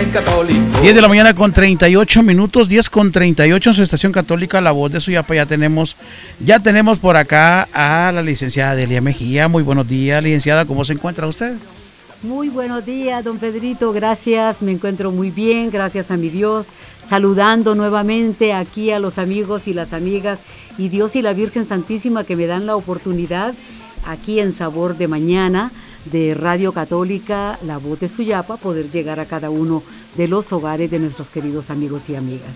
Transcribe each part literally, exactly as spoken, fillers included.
bien católico. diez de la mañana con treinta y ocho minutos, diez con treinta y ocho en su estación católica La Voz de Suyapa. Ya tenemos, ya tenemos por acá a la licenciada Delia Mejía. Muy buenos días, licenciada, ¿cómo se encuentra usted? Muy buenos días, don Pedrito, gracias, me encuentro muy bien, gracias a mi Dios, saludando nuevamente aquí a los amigos y las amigas y Dios y la Virgen Santísima que me dan la oportunidad aquí en Sabor de Mañana de Radio Católica La Voz de Suyapa, poder llegar a cada uno de los hogares de nuestros queridos amigos y amigas.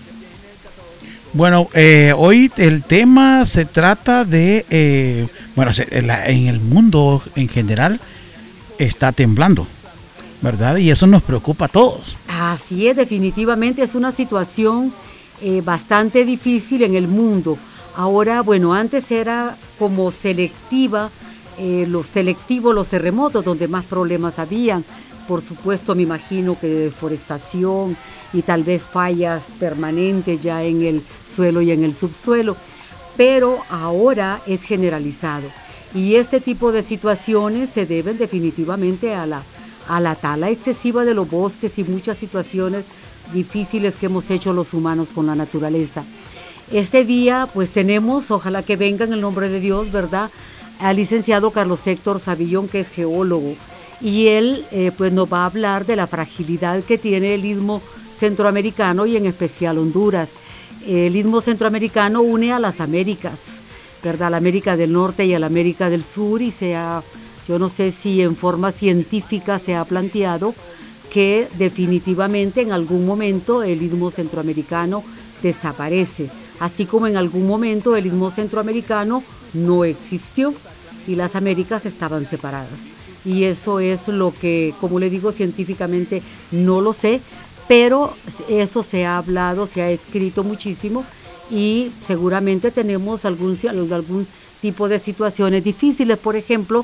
Bueno, eh, hoy el tema se trata de, eh, bueno, en el mundo en general está temblando, ¿verdad? Y eso nos preocupa a todos. Así es, definitivamente es una situación eh, bastante difícil en el mundo. Ahora, bueno, antes era como selectiva, eh, los selectivos, los terremotos, donde más problemas habían. Por supuesto, me imagino que deforestación y tal vez fallas permanentes ya en el suelo y en el subsuelo. Pero ahora es generalizado. Y este tipo de situaciones se deben definitivamente a la, a la tala excesiva de los bosques y muchas situaciones difíciles que hemos hecho los humanos con la naturaleza. Este día pues tenemos, ojalá que venga en el nombre de Dios, ¿verdad?, al licenciado Carlos Héctor Savillón, que es geólogo, y él eh, pues nos va a hablar de la fragilidad que tiene el Istmo Centroamericano y en especial Honduras. El Istmo Centroamericano une a las Américas, ¿verdad?, a la América del Norte y a la América del Sur, y se ha, yo no sé si en forma científica se ha planteado que definitivamente en algún momento el Istmo Centroamericano desaparece, así como en algún momento el Istmo Centroamericano no existió y las Américas estaban separadas. Y eso es lo que, como le digo, científicamente no lo sé, pero eso se ha hablado, se ha escrito muchísimo, y seguramente tenemos algún, algún tipo de situaciones difíciles. Por ejemplo,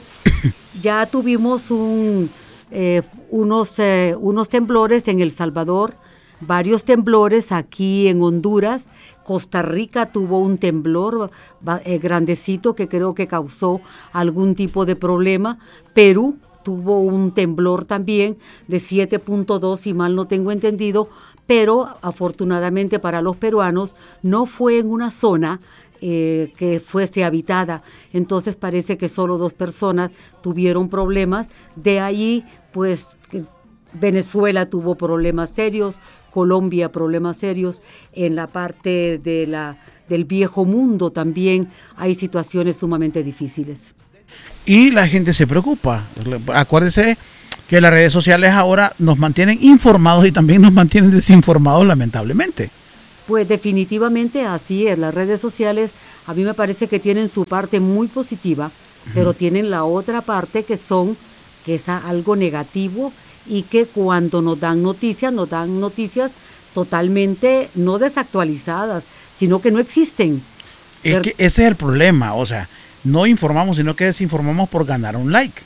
ya tuvimos un, eh, unos, eh, unos temblores en El Salvador, varios temblores aquí en Honduras. Costa Rica tuvo un temblor eh, grandecito que creo que causó algún tipo de problema. Perú tuvo un temblor también de siete punto dos, si mal no tengo entendido, pero afortunadamente para los peruanos no fue en una zona eh, que fuese habitada. Entonces parece que solo dos personas tuvieron problemas. De ahí, pues, Venezuela tuvo problemas serios, Colombia problemas serios, en la parte de la, del viejo mundo también hay situaciones sumamente difíciles. Y la gente se preocupa. Acuérdese que las redes sociales ahora nos mantienen informados y también nos mantienen desinformados, lamentablemente. Pues definitivamente así es. Las redes sociales a mí me parece que tienen su parte muy positiva, uh-huh, pero tienen la otra parte que son, que es algo negativo, y que cuando nos dan noticias, nos dan noticias totalmente no desactualizadas, sino que no existen. Es que ese es el problema, o sea, no informamos, sino que desinformamos por ganar un like.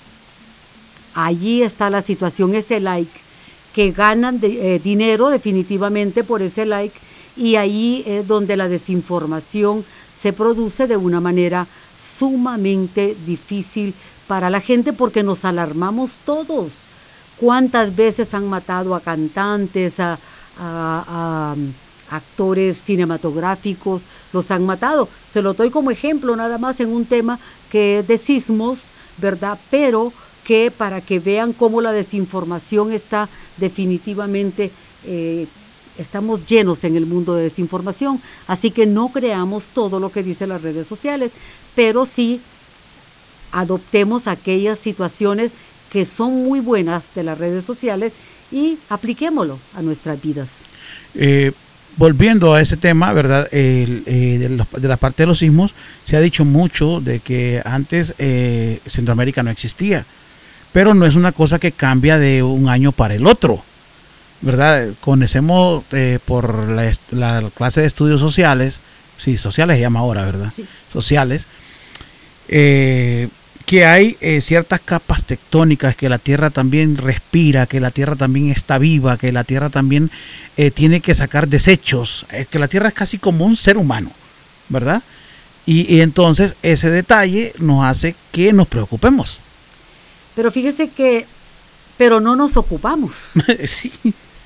Allí está la situación, ese like, que ganan de, eh, dinero definitivamente por ese like, y ahí es donde la desinformación se produce de una manera sumamente difícil para la gente, porque nos alarmamos todos. ¿Cuántas veces han matado a cantantes, a, a, a actores cinematográficos? Los han matado. Se lo doy como ejemplo nada más en un tema que es de sismos, ¿verdad? Pero que para que vean cómo la desinformación está definitivamente, eh, estamos llenos en el mundo de desinformación. Así que no creamos todo lo que dicen las redes sociales, pero sí adoptemos aquellas situaciones que son muy buenas de las redes sociales y apliquémoslo a nuestras vidas. Eh, volviendo a ese tema, ¿verdad? El, eh, de, los, de la parte de los sismos, se ha dicho mucho de que antes eh, Centroamérica no existía, pero no es una cosa que cambia de un año para el otro, ¿verdad? Conocemos eh, por la, la clase de estudios sociales, sí, sociales se llama ahora, ¿verdad? Sí. Sociales, eh, que hay eh, ciertas capas tectónicas, que la Tierra también respira, que la Tierra también está viva, que la Tierra también eh, tiene que sacar desechos, eh, que la Tierra es casi como un ser humano, ¿verdad? Y, y entonces ese detalle nos hace que nos preocupemos. Pero fíjese que, pero no nos ocupamos. Sí.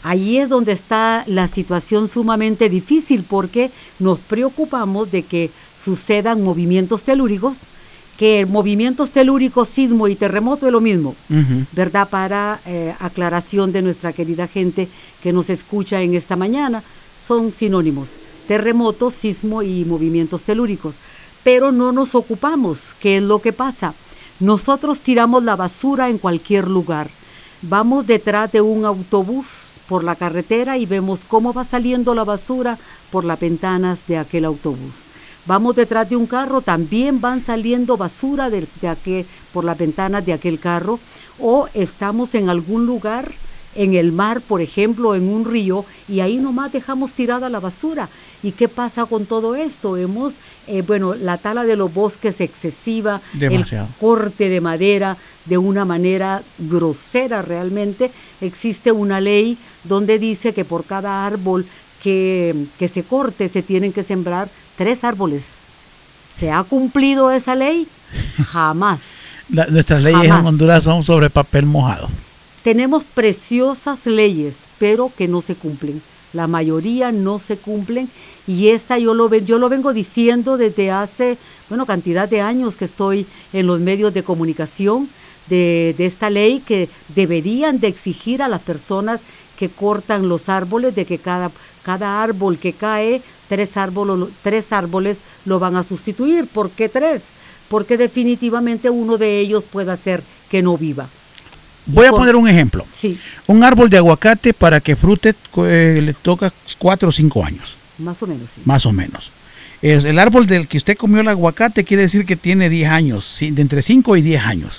Ahí es donde está la situación sumamente difícil porque nos preocupamos de que sucedan movimientos telúricos, que movimientos telúricos, sismo y terremoto es lo mismo, uh-huh. ¿verdad? Para eh, aclaración de nuestra querida gente que nos escucha en esta mañana, son sinónimos, terremoto, sismo y movimientos telúricos. Pero no nos ocupamos. ¿Qué es lo que pasa? Nosotros tiramos la basura en cualquier lugar. Vamos detrás de un autobús por la carretera y vemos cómo va saliendo la basura por las ventanas de aquel autobús. Vamos detrás de un carro, también van saliendo basura de, de aquel, por las ventanas de aquel carro. O estamos en algún lugar, en el mar, por ejemplo, en un río, y ahí nomás dejamos tirada la basura. ¿Y qué pasa con todo esto? Hemos, eh, bueno, la tala de los bosques excesiva, demasiado. El corte de madera de una manera grosera realmente. Existe una ley donde dice que por cada árbol que, que se corte se tienen que sembrar tres árboles. ¿Se ha cumplido esa ley? Jamás. La, nuestras leyes Jamás. en Honduras son sobre papel mojado. Tenemos preciosas leyes, pero que no se cumplen. La mayoría no se cumplen y esta yo lo, yo lo vengo diciendo desde hace, bueno, cantidad de años que estoy en los medios de comunicación de, de esta ley que deberían de exigir a las personas que cortan los árboles de que cada, cada árbol que cae, tres árboles, tres árboles lo van a sustituir. ¿Por qué tres? Porque definitivamente uno de ellos puede hacer que no viva. Voy a poner un ejemplo. Sí. Un árbol de aguacate para que frute eh, le toca cuatro o cinco años. Más o menos, sí. Más o menos. El, el árbol del que usted comió el aguacate quiere decir que tiene diez años, de entre cinco y diez años.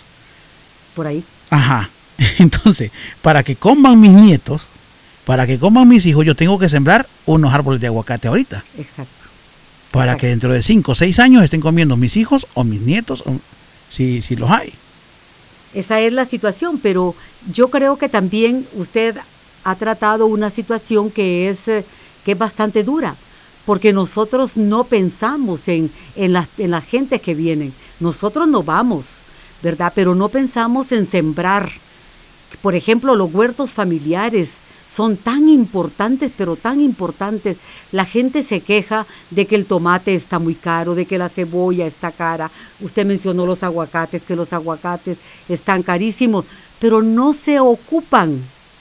Por ahí. Ajá. Entonces, para que coman mis nietos, para que coman mis hijos, yo tengo que sembrar unos árboles de aguacate ahorita. Exacto. Para Exacto. que dentro de cinco o seis años estén comiendo mis hijos o mis nietos, o, si, si los hay. Esa es la situación, pero yo creo que también usted ha tratado una situación que es, que es bastante dura, porque nosotros no pensamos en, en, la, en la gente que vienen. Nosotros no vamos, ¿verdad? Pero no pensamos en sembrar. Por ejemplo, los huertos familiares son tan importantes, pero tan importantes. La gente se queja de que el tomate está muy caro, de que la cebolla está cara. Usted mencionó los aguacates, que los aguacates están carísimos, pero no se ocupan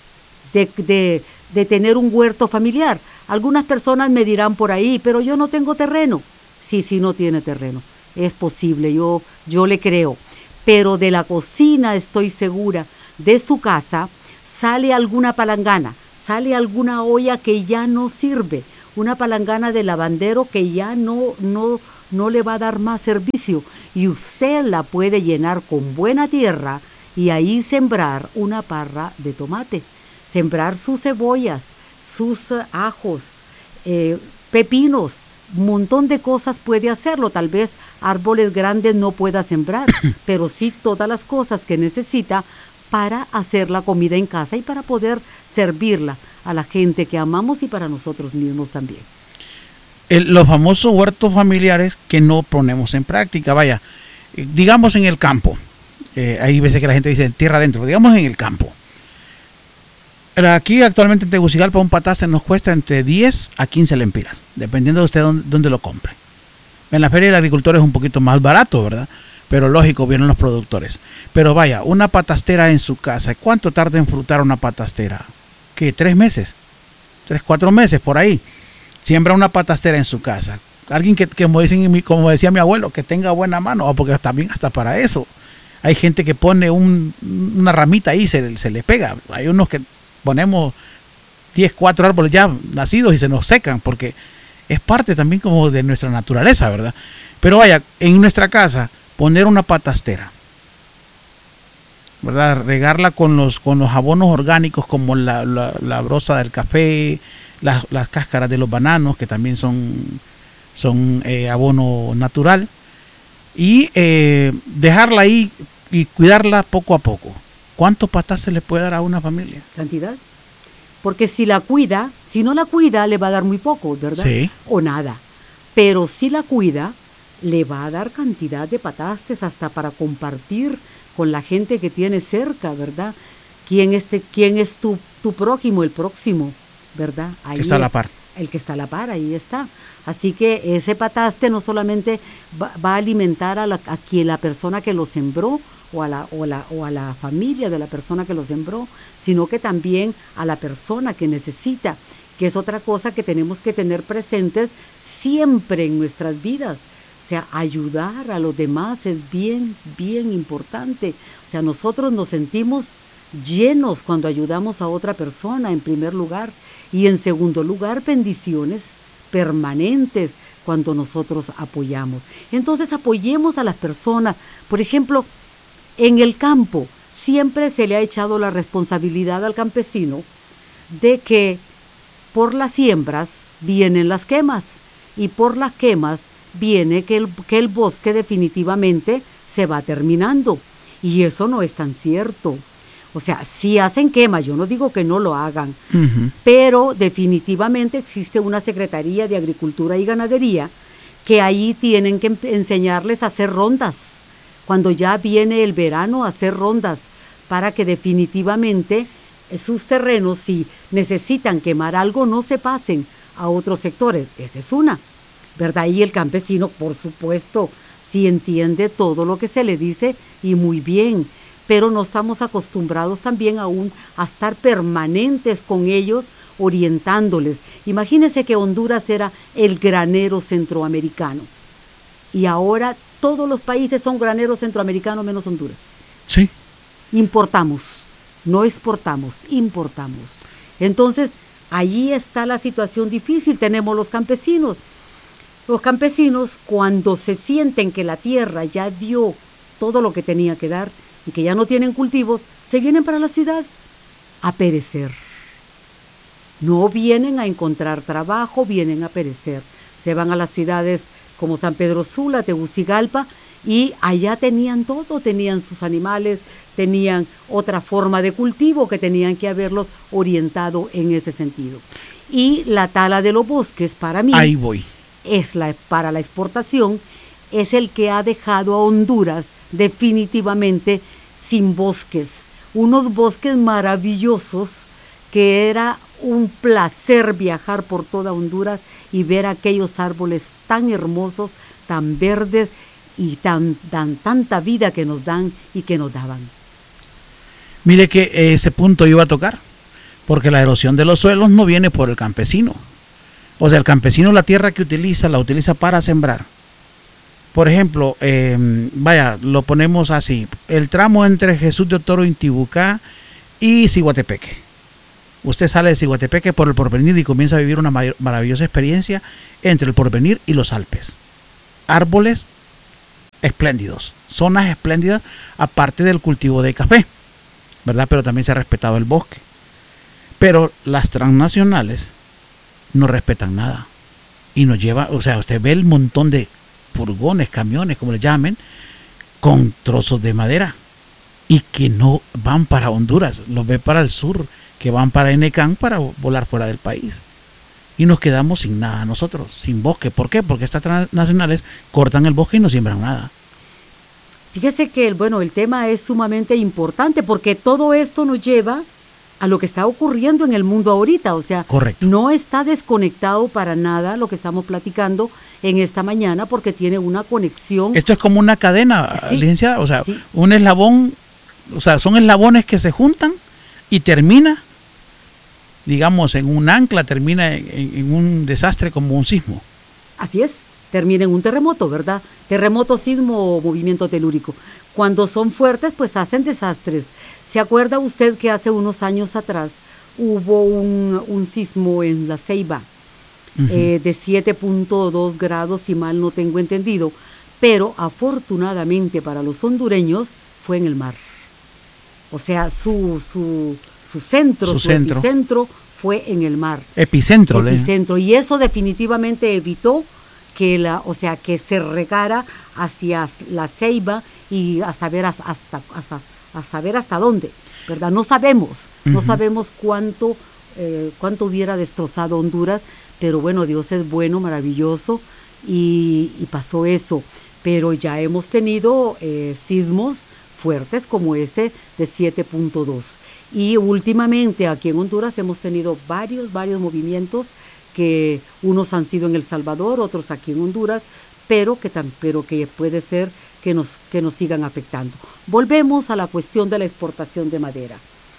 de, de, de tener un huerto familiar. Algunas personas me dirán por ahí, pero yo no tengo terreno. Sí, sí, no tiene terreno. Es posible, yo, yo le creo. Pero de la cocina estoy segura, de su casa, sale alguna palangana, sale alguna olla que ya no sirve, una palangana de lavandero que ya no, no, no le va a dar más servicio y usted la puede llenar con buena tierra y ahí sembrar una parra de tomate, sembrar sus cebollas, sus uh, ajos, eh, pepinos, un montón de cosas puede hacerlo. Tal vez árboles grandes no pueda sembrar, pero sí todas las cosas que necesita para hacer la comida en casa y para poder servirla a la gente que amamos y para nosotros mismos también. El, los famosos huertos familiares que no ponemos en práctica, vaya, eh, digamos en el campo, eh, hay veces que la gente dice tierra adentro, digamos en el campo. Aquí actualmente en Tegucigalpa un pataste nos cuesta entre diez a quince lempiras, dependiendo de usted dónde, dónde lo compre. En la feria del agricultor es un poquito más barato, ¿verdad? Pero lógico, vienen los productores. Pero vaya, una patastera en su casa, ¿cuánto tarda en frutar una patastera? ¿Qué? ¿Tres meses? ¿Tres, cuatro meses por ahí? Siembra una patastera en su casa. Alguien que, que como, dicen, como decía mi abuelo, que tenga buena mano, o porque también hasta para eso. Hay gente que pone un, una ramita ahí y se, se le pega. Hay unos que ponemos diez, cuatro árboles ya nacidos y se nos secan, porque es parte también como de nuestra naturaleza, ¿verdad? Pero vaya, en nuestra casa, poner una patastera, ¿verdad? Regarla con los, con los abonos orgánicos como la, la, la brosa del café, las, las cáscaras de los bananos, que también son, son eh, abono natural, y eh, dejarla ahí y cuidarla poco a poco. ¿Cuántos patastes le puede dar a una familia? ¿Cantidad? Porque si la cuida, si no la cuida, le va a dar muy poco, ¿verdad? Sí. O nada. Pero si la cuida, le va a dar cantidad de patastes hasta para compartir con la gente que tiene cerca, ¿verdad? ¿Quién es, te, quién es tu, tu prójimo, el próximo? ¿Verdad? Ahí que está a la es, par. el que está a la par, ahí está. Así que ese pataste no solamente va, va a alimentar a, la, a quien, la persona que lo sembró o a, la, o, la, o a la familia de la persona que lo sembró, sino que también a la persona que necesita, que es otra cosa que tenemos que tener presentes siempre en nuestras vidas. O sea, ayudar a los demás es bien, bien importante. O sea, nosotros nos sentimos llenos cuando ayudamos a otra persona, en primer lugar, y en segundo lugar, bendiciones permanentes cuando nosotros apoyamos. Entonces, apoyemos a las personas. Por ejemplo, en el campo, siempre se le ha echado la responsabilidad al campesino de que por las siembras vienen las quemas, y por las quemas viene que el, que el bosque definitivamente se va terminando. Y eso no es tan cierto. O sea, si hacen quema, yo no digo que no lo hagan, uh-huh. pero definitivamente existe una Secretaría de Agricultura y Ganadería que ahí tienen que enseñarles a hacer rondas, cuando ya viene el verano, a hacer rondas, para que definitivamente sus terrenos, si necesitan quemar algo, no se pasen a otros sectores. Esa es una, ¿verdad? Y el campesino, por supuesto, sí entiende todo lo que se le dice y muy bien, pero no estamos acostumbrados también aún a estar permanentes con ellos, orientándoles. Imagínense que Honduras era el granero centroamericano y ahora todos los países son graneros centroamericanos menos Honduras. Sí. Importamos, no exportamos, importamos. Entonces, allí está la situación difícil. Tenemos los campesinos. Los campesinos, cuando se sienten que la tierra ya dio todo lo que tenía que dar y que ya no tienen cultivos, se vienen para la ciudad a perecer. No vienen a encontrar trabajo, vienen a perecer. Se van a las ciudades como San Pedro Sula, Tegucigalpa, y allá tenían todo, tenían sus animales, tenían otra forma de cultivo que tenían que haberlos orientado en ese sentido. Y la tala de los bosques, para mí, ahí voy. es la, para la exportación, es el que ha dejado a Honduras definitivamente sin bosques, unos bosques maravillosos que era un placer viajar por toda Honduras y ver aquellos árboles tan hermosos, tan verdes y tan, tan tanta vida que nos dan y que nos daban. Mire que ese punto iba a tocar, porque la erosión de los suelos no viene por el campesino. O sea, el campesino la tierra que utiliza, la utiliza para sembrar. Por ejemplo, eh, vaya, lo ponemos así, el tramo entre Jesús de Toro, Intibucá y Ciguatepeque. Usted sale de Ciguatepeque por el Porvenir y comienza a vivir una mayor, maravillosa experiencia entre el Porvenir y los Alpes. Árboles espléndidos, zonas espléndidas, aparte del cultivo de café, ¿verdad? Pero también se ha respetado el bosque. Pero las transnacionales no respetan nada y nos lleva, o sea, usted ve el montón de furgones, camiones, como le llamen, con trozos de madera y que no van para Honduras, los ve para el sur, que van para Enecán para volar fuera del país. Y nos quedamos sin nada nosotros, sin bosque. ¿Por qué? Porque estas transnacionales cortan el bosque y no siembran nada. Fíjese que el, bueno, el tema es sumamente importante porque todo esto nos lleva a lo que está ocurriendo en el mundo ahorita. O sea, correcto, no está desconectado para nada lo que estamos platicando en esta mañana porque tiene una conexión. Esto es como una cadena, sí, licenciada. O sea, sí, un eslabón, o sea, son eslabones que se juntan y termina, digamos, en un ancla, termina en, en un desastre como un sismo. Así es, termina en un terremoto, ¿verdad? Terremoto, sismo o movimiento telúrico. Cuando son fuertes, pues hacen desastres. ¿Se acuerda usted que hace unos años atrás hubo un, un sismo en La Ceiba uh-huh. eh, de siete punto dos grados, si mal no tengo entendido? Pero afortunadamente para los hondureños fue en el mar. O sea, su... su Su centro, su, su centro. epicentro fue en el mar. Epicentro, epicentro. Y eso definitivamente evitó que la, o sea, que se regara hacia La Ceiba y a saber hasta, hasta a saber hasta dónde, ¿verdad? No sabemos, uh-huh. no sabemos cuánto, eh, cuánto hubiera destrozado Honduras, pero bueno, Dios es bueno, maravilloso y, y pasó eso. Pero ya hemos tenido eh, sismos fuertes como este de siete punto dos. Y últimamente aquí en Honduras hemos tenido varios, varios movimientos que unos han sido en El Salvador, otros aquí en Honduras, pero que, tan, pero que puede ser que nos, que nos sigan afectando. Volvemos a la cuestión de la exportación de madera.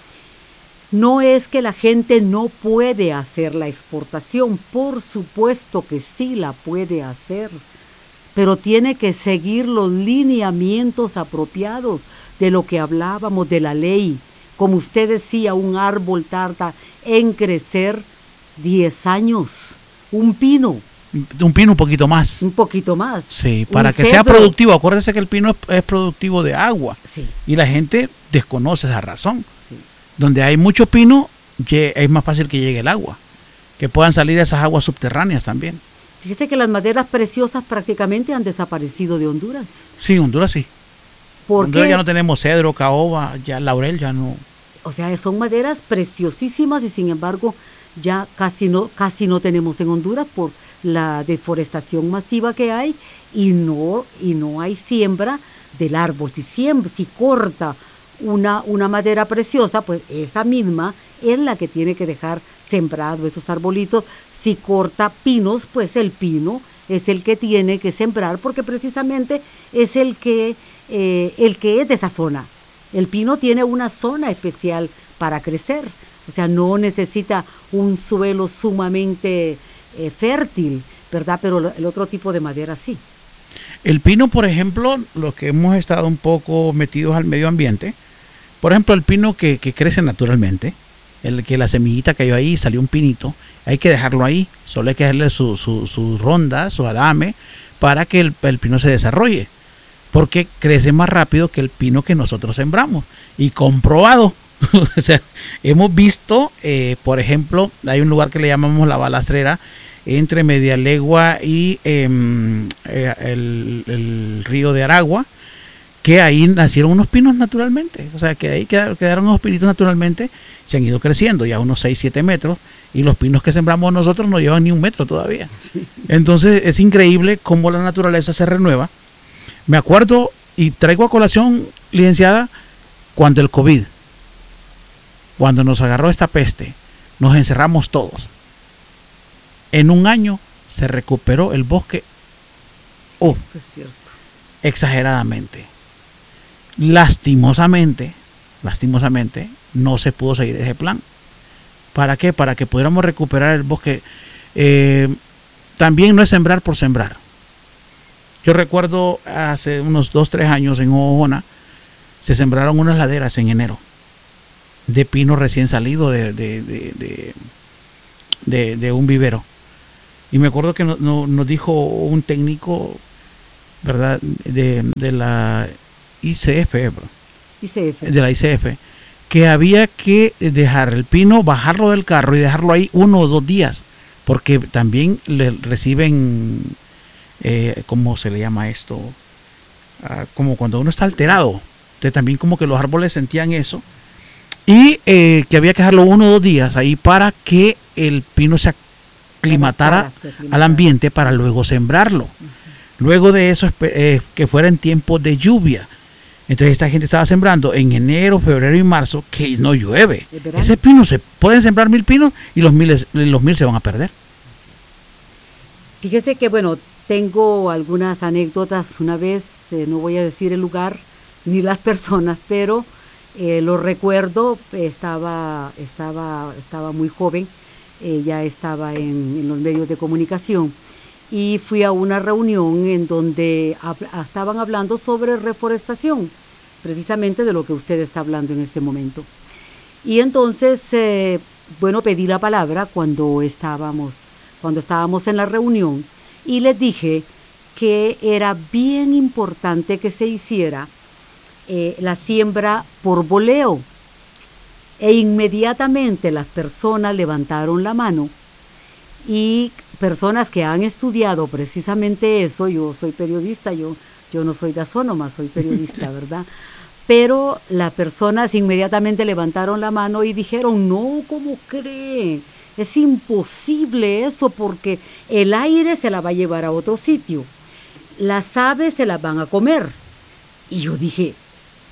No es que la gente no puede hacer la exportación, por supuesto que sí la puede hacer, pero tiene que seguir los lineamientos apropiados de lo que hablábamos de la ley. Como usted decía, un árbol tarda en crecer diez años, un pino. Un pino un poquito más. Un poquito más. Sí, para que cedro. sea productivo. Acuérdese que el pino es, es productivo de agua. Sí. Y la gente desconoce esa razón. Sí. Donde hay mucho pino, es más fácil que llegue el agua. Que puedan salir esas aguas subterráneas también. Fíjese que las maderas preciosas prácticamente han desaparecido de Honduras. Sí, Honduras sí. ¿Por Honduras qué? ya no tenemos cedro, caoba, ya laurel ya no. O sea, son maderas preciosísimas y sin embargo ya casi no, casi no tenemos en Honduras por la deforestación masiva que hay y no, y no hay siembra del árbol. Si siembra, si corta una, una madera preciosa, pues esa misma es la que tiene que dejar sembrado esos arbolitos. Si corta pinos, pues el pino es el que tiene que sembrar porque precisamente es el que, eh, el que es de esa zona. El pino tiene una zona especial para crecer, o sea, no necesita un suelo sumamente eh, fértil, ¿verdad? Pero el otro tipo de madera sí. El pino, por ejemplo, los que hemos estado un poco metidos al medio ambiente, por ejemplo, el pino que, que crece naturalmente, el que la semillita cayó ahí, salió un pinito, hay que dejarlo ahí, solo hay que darle su, su, su ronda, su adame, para que el, el pino se desarrolle, porque crece más rápido que el pino que nosotros sembramos, y comprobado. O sea, hemos visto, eh, por ejemplo, hay un lugar que le llamamos La Balastrera, entre Media Legua y eh, eh, el, el río de Aragua, que ahí nacieron unos pinos naturalmente, o sea que ahí quedaron, quedaron unos pinitos naturalmente, se han ido creciendo ya unos seis, siete metros, y los pinos que sembramos nosotros no llevan ni un metro todavía. Entonces es increíble cómo la naturaleza se renueva. Me acuerdo, y traigo a colación, licenciada, cuando el COVID, cuando nos agarró esta peste, nos encerramos todos. En un año se recuperó el bosque, oh, Esto es cierto. exageradamente. Lastimosamente, lastimosamente, no se pudo seguir ese plan. ¿Para qué? Para que pudiéramos recuperar el bosque. Eh, también no es sembrar por sembrar. Yo recuerdo hace unos dos, tres años en Ojona, se sembraron unas laderas en enero de pino recién salido de, de, de, de, de, de un vivero. Y me acuerdo que no, no, nos dijo un técnico, ¿verdad?, de, de la I C F, bro, I C F. de la I C F, que había que dejar el pino, bajarlo del carro y dejarlo ahí uno o dos días, porque también le reciben, eh, ¿cómo se le llama esto? Ah, como cuando uno está alterado. Entonces también como que los árboles sentían eso. Y eh, que había que dejarlo uno o dos días ahí para que el pino se aclimatara al ambiente para luego sembrarlo. Uh-huh. Luego de eso, eh, que fuera en tiempos de lluvia. Entonces esta gente estaba sembrando en enero, febrero y marzo, que no llueve. Ese pino, se pueden sembrar mil pinos y los, miles, los mil se van a perder. Fíjese que, bueno, tengo algunas anécdotas. Una vez, eh, no voy a decir el lugar ni las personas, pero eh, lo recuerdo, estaba, estaba, estaba muy joven, eh, ya estaba en, en los medios de comunicación. Y fui a una reunión en donde hab- estaban hablando sobre reforestación, precisamente de lo que usted está hablando en este momento. Y entonces, eh, bueno, pedí la palabra cuando estábamos, cuando estábamos en la reunión y les dije que era bien importante que se hiciera eh, la siembra por boleo. E inmediatamente las personas levantaron la mano. Y personas que han estudiado precisamente eso, yo soy periodista, yo, yo no soy de Azónoma, soy periodista, ¿verdad? Pero las personas inmediatamente levantaron la mano y dijeron, no, ¿cómo cree? Es imposible eso porque el aire se la va a llevar a otro sitio, las aves se las van a comer. Y yo dije,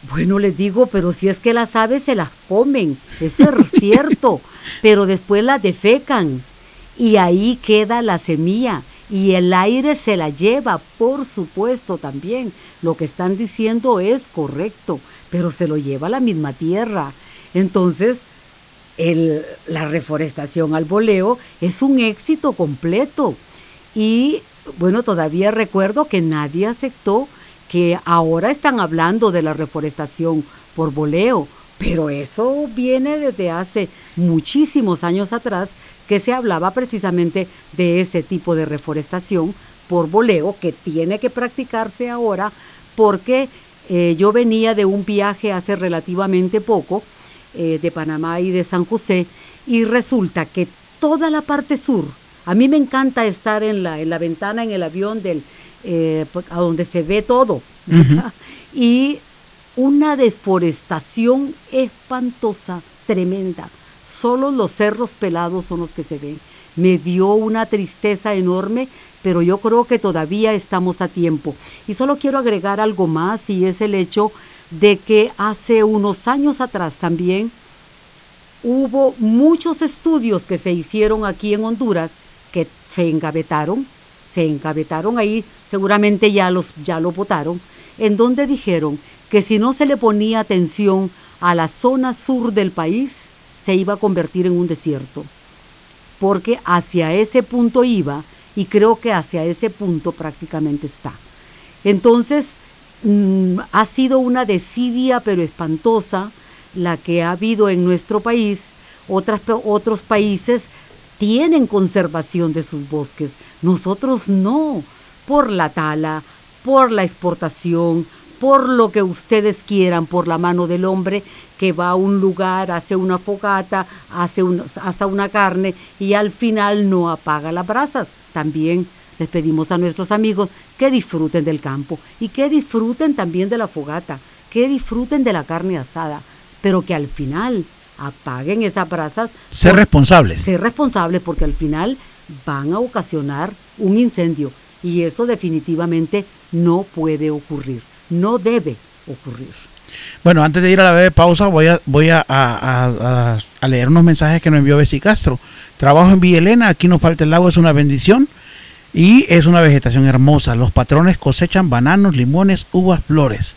Bueno, les digo, pero si es que las aves se las comen, eso es cierto, pero después las defecan y ahí queda la semilla y el aire se la lleva, por supuesto también. Lo que están diciendo es correcto, pero se lo lleva la misma tierra. Entonces, el, la reforestación al boleo es un éxito completo. Y bueno, todavía recuerdo que nadie aceptó que ahora están hablando de la reforestación por boleo, pero eso viene desde hace muchísimos años atrás, que se hablaba precisamente de ese tipo de reforestación por boleo que tiene que practicarse ahora, porque eh, yo venía de un viaje hace relativamente poco eh, de Panamá y de San José, y resulta que toda la parte sur, a mí me encanta estar en la, en la ventana en el avión del eh, a donde se ve todo, uh-huh. Y una deforestación espantosa, tremenda. Solo los cerros pelados son los que se ven. Me dio una tristeza enorme, pero yo creo que todavía estamos a tiempo. Y solo quiero agregar algo más, y es el hecho de que hace unos años atrás también hubo muchos estudios que se hicieron aquí en Honduras que se engavetaron, se engavetaron ahí, seguramente ya, los, ya lo votaron, en donde dijeron que si no se le ponía atención a la zona sur del país, se iba a convertir en un desierto, porque hacia ese punto iba, y creo que hacia ese punto prácticamente está. Entonces, mmm, ha sido una desidia pero espantosa la que ha habido en nuestro país. Otras, otros países tienen conservación de sus bosques, nosotros no, por la tala, por la exportación, por lo que ustedes quieran, por la mano del hombre que va a un lugar, hace una fogata, hace, un, hace una carne y al final no apaga las brasas. También les pedimos a nuestros amigos que disfruten del campo y que disfruten también de la fogata, que disfruten de la carne asada, pero que al final apaguen esas brasas. Ser responsables. Ser responsables, porque al final van a ocasionar un incendio y eso definitivamente no puede ocurrir, no debe ocurrir. Bueno, antes de ir a la breve pausa, voy a voy a, a, a, a leer unos mensajes que nos envió Bessie Castro. Trabajo en Villa Elena, aquí nos falta el lago, es una bendición y es una vegetación hermosa. Los patrones cosechan bananos, limones, uvas, flores.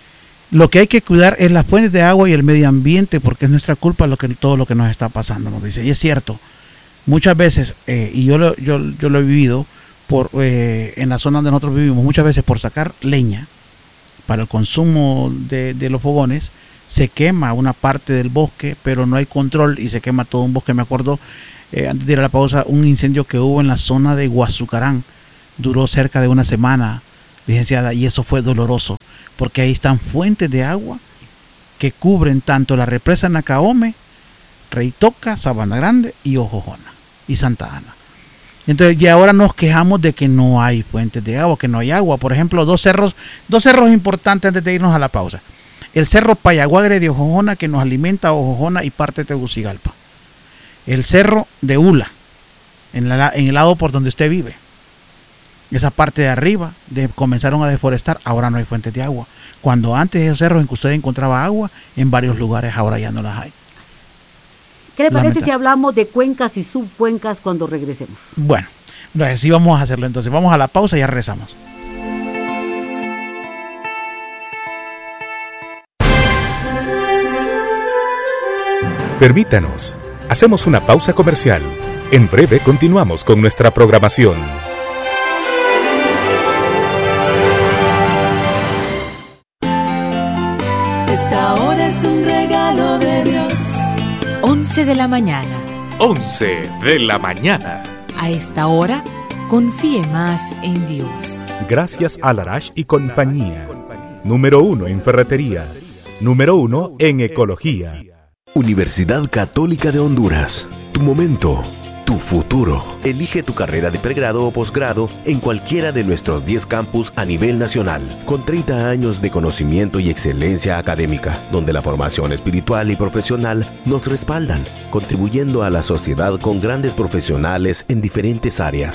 Lo que hay que cuidar es las fuentes de agua y el medio ambiente, porque es nuestra culpa lo que, todo lo que nos está pasando, nos dice. Y es cierto, muchas veces, eh, y yo lo, yo, yo lo he vivido por eh, en la zona donde nosotros vivimos, muchas veces por sacar leña para el consumo de, de los fogones, se quema una parte del bosque, pero no hay control y se quema todo un bosque. Me acuerdo, eh, antes de ir a la pausa, un incendio que hubo en la zona de Guazucarán, duró cerca de una semana, licenciada, y eso fue doloroso, porque ahí están fuentes de agua que cubren tanto la represa Nacaome, Reitoca, Sabana Grande y Ojojona y Santa Ana. Entonces, y ahora nos quejamos de que no hay fuentes de agua, que no hay agua. Por ejemplo, dos cerros, dos cerros importantes antes de irnos a la pausa. El cerro Payaguagre de Ojojona, que nos alimenta a Ojojona y parte de Tegucigalpa. El cerro de Ula, en, la, en el lado por donde usted vive. Esa parte de arriba de, comenzaron a deforestar, ahora no hay fuentes de agua. Cuando antes esos cerros en que usted encontraba agua, en varios lugares ahora ya no las hay. ¿Qué le parece si hablamos de cuencas y subcuencas cuando regresemos? Bueno, así vamos a hacerlo entonces. Vamos a la pausa y ya regresamos. Permítanos, hacemos una pausa comercial. En breve continuamos con nuestra programación. Esta hora es un regalo de Dios. once de la mañana. once de la mañana. A esta hora, confíe más en Dios. Gracias a Larash y compañía. Número uno en ferretería. Número uno en ecología. Universidad Católica de Honduras. Tu momento, tu futuro. Elige tu carrera de pregrado o posgrado en cualquiera de nuestros diez campus a nivel nacional, con treinta años de conocimiento y excelencia académica, donde la formación espiritual y profesional nos respaldan, contribuyendo a la sociedad con grandes profesionales en diferentes áreas.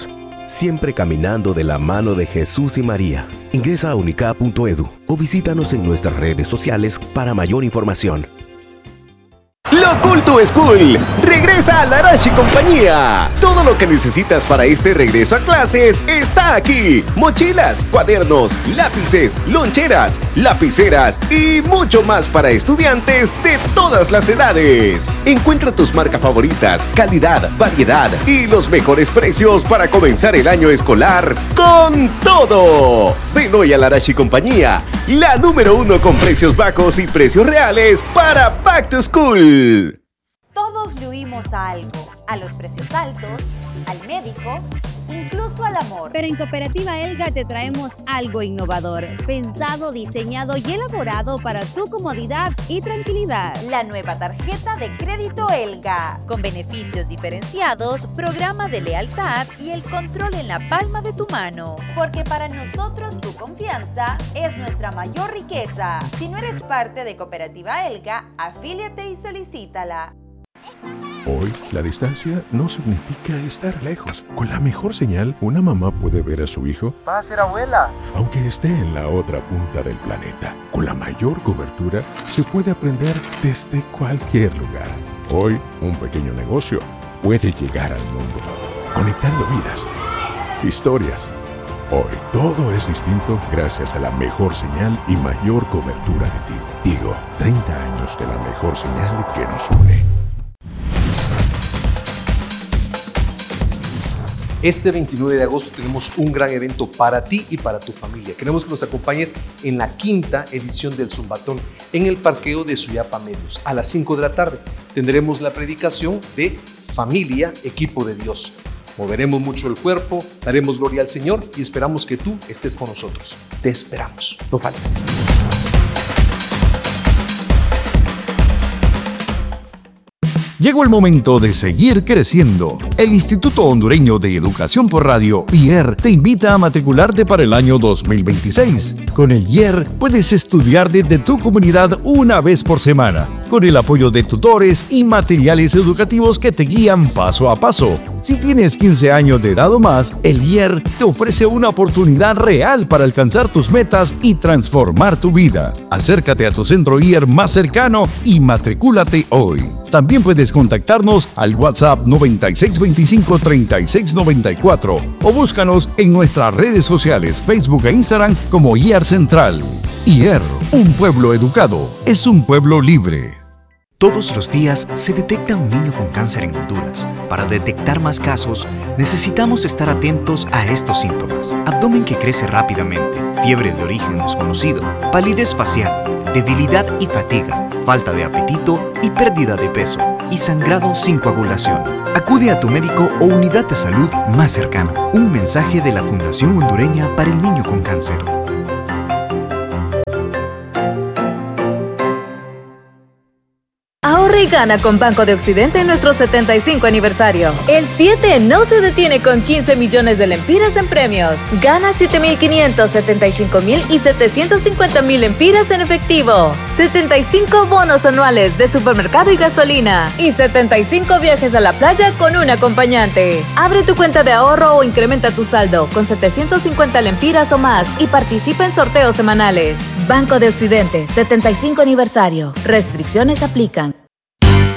siempre caminando de la mano de Jesús y María. Ingresa a unicap punto edu o visítanos en nuestras redes sociales para mayor información. Lo Cool to School regresa a Larash y compañía. Todo lo que necesitas para este regreso a clases está aquí. Mochilas, cuadernos, lápices, loncheras, lapiceras y mucho más para estudiantes de todas las edades. Encuentra tus marcas favoritas, calidad, variedad y los mejores precios para comenzar el año escolar con todo. Ven hoy a Larash y compañía, la número uno con precios bajos y precios reales para Back to School. Todos le huimos a algo, a los precios altos, al médico, incluso al amor. Pero en Cooperativa Elga te traemos algo innovador, pensado, diseñado y elaborado para tu comodidad y tranquilidad. La nueva tarjeta de crédito Elga, con beneficios diferenciados, programa de lealtad y el control en la palma de tu mano. Porque para nosotros tu confianza es nuestra mayor riqueza. Si no eres parte de Cooperativa Elga, afíliate y solicítala. Hoy, la distancia no significa estar lejos. Con la mejor señal, una mamá puede ver a su hijo. Va a ser abuela. Aunque esté en la otra punta del planeta. Con la mayor cobertura, se puede aprender desde cualquier lugar. Hoy, un pequeño negocio puede llegar al mundo, conectando vidas, historias. Hoy, todo es distinto gracias a la mejor señal y mayor cobertura de Tigo. Tigo, treinta años de la mejor señal que nos une. Este veintinueve de agosto tenemos un gran evento para ti y para tu familia. Queremos que nos acompañes en la quinta edición del Zumbatón en el parqueo de Suyapa Medios. A las cinco de la tarde tendremos la predicación de Familia, Equipo de Dios. Moveremos mucho el cuerpo, daremos gloria al Señor y esperamos que tú estés con nosotros. Te esperamos. No faltes. Llegó el momento de seguir creciendo. El Instituto Hondureño de Educación por Radio, I E R, te invita a matricularte para el año dos mil veintiséis. Con el I E R puedes estudiar desde tu comunidad una vez por semana, con el apoyo de tutores y materiales educativos que te guían paso a paso. Si tienes quince años de edad o más, el I E R te ofrece una oportunidad real para alcanzar tus metas y transformar tu vida. Acércate a tu centro I E R más cercano y matricúlate hoy. También puedes contactarnos al WhatsApp noventa y seis veinticinco treinta y seis noventa y cuatro o búscanos en nuestras redes sociales Facebook e Instagram como I E R Central. I E R, un pueblo educado, es un pueblo libre. Todos los días se detecta un niño con cáncer en Honduras. Para detectar más casos, necesitamos estar atentos a estos síntomas. Abdomen que crece rápidamente, fiebre de origen desconocido, palidez facial, debilidad y fatiga, falta de apetito y pérdida de peso, y sangrado sin coagulación. Acude a tu médico o unidad de salud más cercana. Un mensaje de la Fundación Hondureña para el Niño con Cáncer. Ahorra y gana con Banco de Occidente en nuestro setenta y cinco aniversario. El siete no se detiene con quince millones de lempiras en premios. Gana siete mil quinientos, setenta y cinco mil y setecientos cincuenta mil lempiras en efectivo. setenta y cinco bonos anuales de supermercado y gasolina. Y setenta y cinco viajes a la playa con un acompañante. Abre tu cuenta de ahorro o incrementa tu saldo con setecientos cincuenta lempiras o más y participa en sorteos semanales. Banco de Occidente, setenta y cinco aniversario. Restricciones aplican.